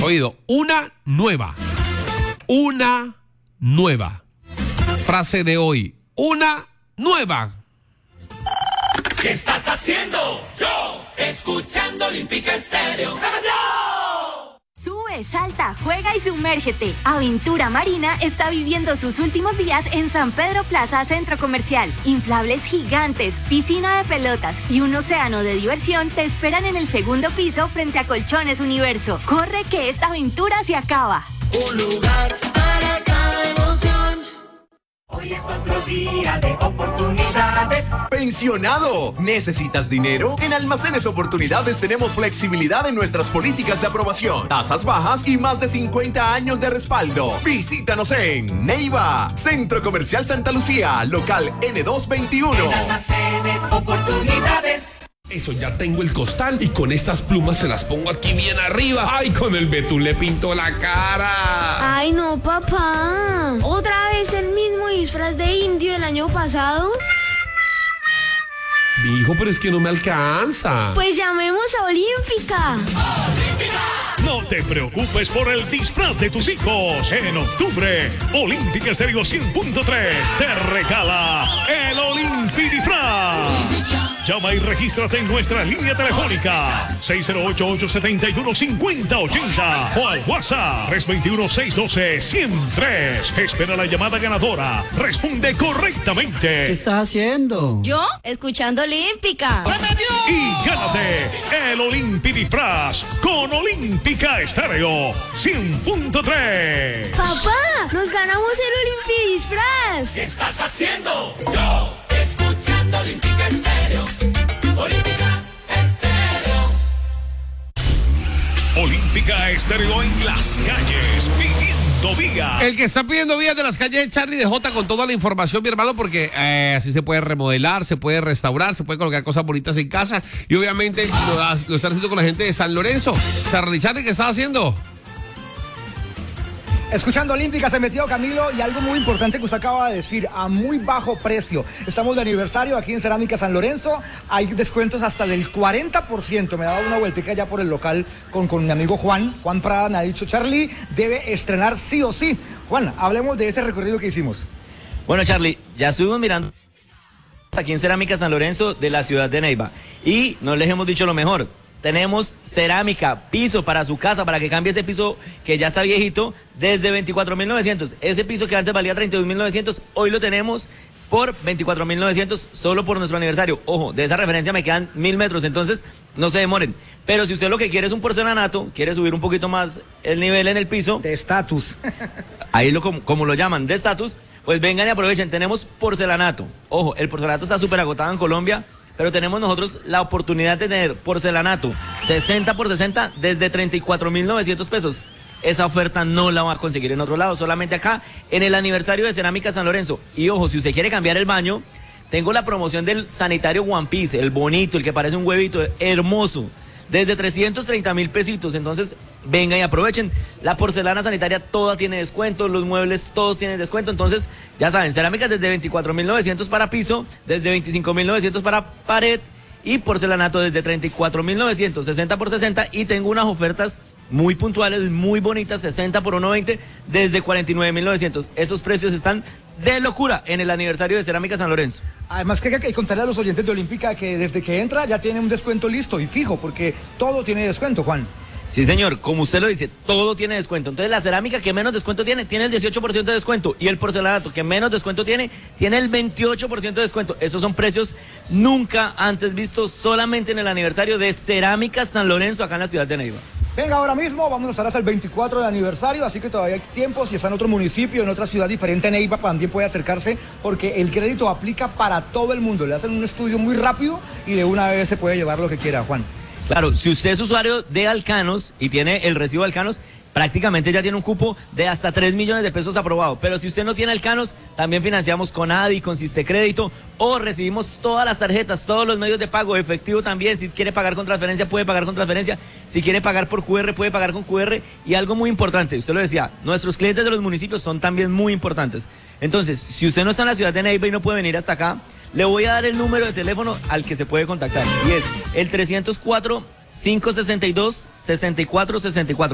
Oído, una nueva. Una nueva. Frase de hoy. Una nueva. ¿Qué estás haciendo? Yo, escuchando Olímpica Estéreo. Sube, salta, juega y sumérgete. Aventura Marina está viviendo sus últimos días en San Pedro Plaza Centro Comercial. Inflables gigantes, piscina de pelotas y un océano de diversión te esperan en el segundo piso frente a Colchones Universo. Corre que esta aventura se acaba. Un lugar para cada emoción. Hoy es otro día de oportunidades. Pensionado, ¿necesitas dinero? En Almacenes Oportunidades tenemos flexibilidad en nuestras políticas de aprobación, tasas bajas y más de 50 años de respaldo. Visítanos en Neiva, Centro Comercial Santa Lucía, local N221. En Almacenes Oportunidades. Eso, ya tengo el costal y con estas plumas se las pongo aquí bien arriba. ¡Ay, con el betún le pinto la cara! Ay, no, papá. ¿Otra vez el mismo disfraz de indio del año pasado? Mi hijo, pero es que no me alcanza. Pues llamemos a Olímpica. No te preocupes por el disfraz de tus hijos. En octubre, Olímpica Estéreo 100.3 te regala el Olimpidisfraz. Llama y regístrate en nuestra línea telefónica 608-871-5080 o al WhatsApp 321-612-103. Espera la llamada ganadora. Responde correctamente. ¿Qué estás haciendo? ¿Yo? Escuchando Olímpica. Y gánate el Olimpidisfraz con Olímpica Estéreo 100.3. Papá, nos ganamos el Olimpidisfraz. ¿Qué estás haciendo? Yo, escuchando Olímpica Estéreo. Olímpica Estéreo. Olímpica Estéreo en las calles, pidiendo vía. El que está pidiendo vías de las calles es Charlie de Jota con toda la información, mi hermano, porque así se puede remodelar, se puede restaurar, se puede colocar cosas bonitas en casa y obviamente lo están haciendo con la gente de San Lorenzo. Charlie, ¿qué estás haciendo? Escuchando Olímpica se metió Camilo y algo muy importante que usted acaba de decir, a muy bajo precio. Estamos de aniversario aquí en Cerámica San Lorenzo, hay descuentos hasta del 40%. Me ha dado una vueltica ya por el local con mi amigo Juan Prada, me ha dicho Charlie, debe estrenar sí o sí. Juan, hablemos de ese recorrido que hicimos. Bueno, Charlie, ya estuvimos mirando aquí en Cerámica San Lorenzo de la ciudad de Neiva y no les hemos dicho lo mejor. Tenemos cerámica, piso para su casa, para que cambie ese piso que ya está viejito, desde 24.900. Ese piso que antes valía 32.900, hoy lo tenemos por 24.900, solo por nuestro aniversario. Ojo, de esa referencia me quedan 1.000 metros, entonces no se demoren. Pero si usted lo que quiere es un porcelanato, quiere subir un poquito más el nivel en el piso. De estatus. Ahí como lo llaman, de estatus, pues vengan y aprovechen. Tenemos porcelanato. Ojo, el porcelanato está súper agotado en Colombia. Pero tenemos nosotros la oportunidad de tener porcelanato 60 por 60 desde 34.900 pesos. Esa oferta no la va a conseguir en otro lado, solamente acá en el aniversario de Cerámica San Lorenzo. Y ojo, si usted quiere cambiar el baño, tengo la promoción del sanitario One Piece, el bonito, el que parece un huevito, hermoso, desde 330.000 pesitos. Entonces vengan y aprovechen. La porcelana sanitaria toda tiene descuento, los muebles todos tienen descuento. Entonces ya saben, cerámicas desde 24.900 para piso, desde 25.900 para pared y porcelanato desde 34.900, 60 por 60. Y tengo unas ofertas muy puntuales, muy bonitas, 60 por 1.20 desde 49.900. Esos precios están de locura en el aniversario de Cerámica San Lorenzo. Además que hay que contarle a los oyentes de Olímpica que desde que entra ya tiene un descuento listo y fijo, porque todo tiene descuento, Juan. Sí, señor, como usted lo dice, todo tiene descuento. Entonces la cerámica que menos descuento tiene el 18% de descuento. Y el porcelanato que menos descuento tiene el 28% de descuento. Esos son precios nunca antes vistos, solamente en el aniversario de Cerámica San Lorenzo, acá en la ciudad de Neiva. Venga, ahora mismo vamos a estar hasta el 24 de aniversario, así que todavía hay tiempo. Si está en otro municipio, en otra ciudad diferente a Neiva, también puede acercarse, porque el crédito aplica para todo el mundo. Le hacen un estudio muy rápido y de una vez se puede llevar lo que quiera, Juan. Claro, si usted es usuario de Alcanos y tiene el recibo de Alcanos, prácticamente ya tiene un cupo de hasta 3 millones de pesos aprobado. Pero si usted no tiene Alcanos, también financiamos con ADI, con Sistecrédito, o recibimos todas las tarjetas, todos los medios de pago, efectivo también. Si quiere pagar con transferencia, puede pagar con transferencia. Si quiere pagar por QR, puede pagar con QR. Y algo muy importante, usted lo decía, nuestros clientes de los municipios son también muy importantes. Entonces, si usted no está en la ciudad de Neiva y no puede venir hasta acá, le voy a dar el número de teléfono al que se puede contactar. Y es el 304-562-6464.